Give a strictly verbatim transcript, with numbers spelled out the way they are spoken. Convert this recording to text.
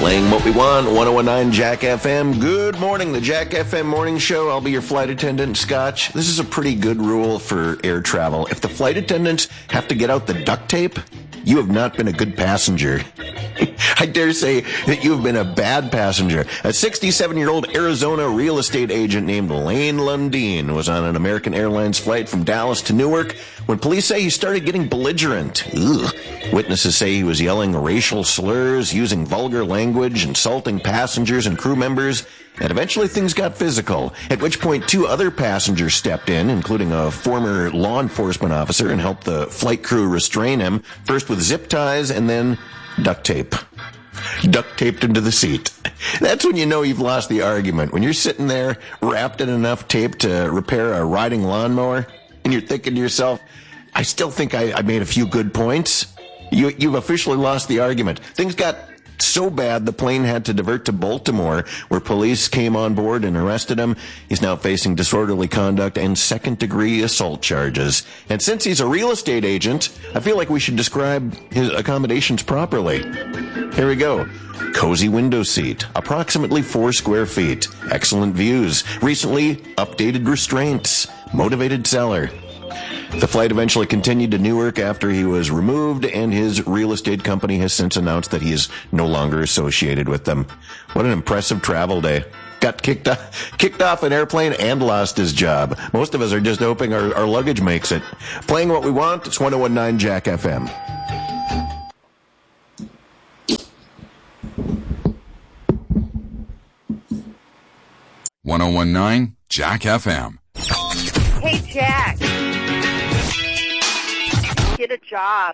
Playing what we want, one oh one nine Jack F M. Good morning, the Jack F M Morning Show. I'll be your flight attendant, Scotch. This is a pretty good rule for air travel. If the flight attendants have to get out the duct tape, you have not been a good passenger. I dare say that you have been a bad passenger. A sixty-seven-year-old Arizona real estate agent named Lane Lundeen was on an American Airlines flight from Dallas to Newark when police say he started getting belligerent. Ugh. Witnesses say he was yelling racial slurs, using vulgar language, insulting passengers and crew members, and eventually things got physical, at which point two other passengers stepped in, including a former law enforcement officer, and helped the flight crew restrain him, first with zip ties and then duct tape. Duct taped into the seat. That's when you know you've lost the argument. When you're sitting there wrapped in enough tape to repair a riding lawnmower, and you're thinking to yourself, I still think I, I made a few good points. You, you've officially lost the argument. Things got so bad the plane had to divert to Baltimore, where police came on board and arrested him. He's now facing disorderly conduct and second-degree assault charges. And since he's a real estate agent, I feel like we should describe his accommodations properly. Here we go. Cozy window seat, approximately four square feet, excellent views, recently updated restraints, motivated seller. The flight eventually continued to Newark after he was removed, and his real estate company has since announced that he is no longer associated with them. What an impressive travel day. Got kicked off, kicked off an airplane and lost his job. Most of us are just hoping our, our luggage makes it. Playing what we want, it's one oh one nine Jack F M. one oh one nine Jack F M. Hey, Jack. Get a job.